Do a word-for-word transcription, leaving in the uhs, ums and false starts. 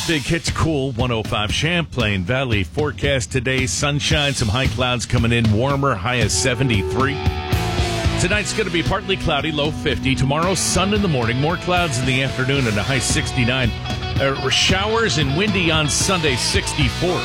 Big Hits Cool one oh five Champlain Valley. Forecast today, sunshine, some high clouds coming in, warmer, high as seventy-three. Tonight's going to be partly cloudy, low fifty. Tomorrow, sun in the morning, more clouds in the afternoon, and a high sixty-nine. Uh, showers and windy on Sunday, sixty-four.